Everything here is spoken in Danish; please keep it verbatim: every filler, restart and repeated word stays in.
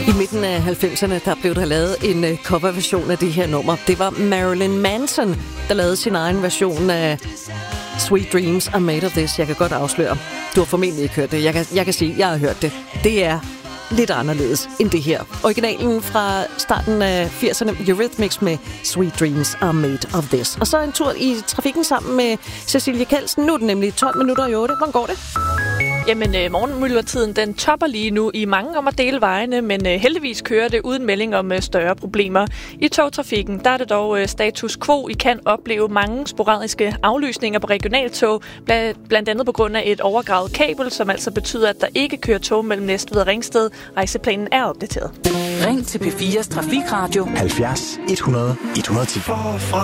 I midten af halvfemserne, der blev der lavet en coverversion af det her nummer. Det var Marilyn Manson, der lavede sin egen version af Sweet Dreams Are Made of This. Jeg kan godt afsløre. Du har formentlig ikke hørt det. Jeg kan, jeg kan sige, jeg har hørt det. Det er lidt anderledes end det her. Originalen fra starten af firserne, Eurythmics med Sweet Dreams Are Made of This. Og så en tur i trafikken sammen med Cecilie Kelsen. Nu er det nemlig tolv minutter i otte. Hvordan går det? Jamen, øh, morgenmyldertiden, den topper lige nu i mange om at dele vejene, men øh, heldigvis kører det uden melding om øh, større problemer. I togtrafikken, der er det dog øh, status quo. I kan opleve mange sporadiske aflysninger på regionaltog, bl- blandt andet på grund af et overgravet kabel, som altså betyder, at der ikke kører tog mellem Næstved og Ringsted. Rejseplanen er opdateret. Ring til P fires Trafikradio halvfjerds hundrede et hundrede og ti.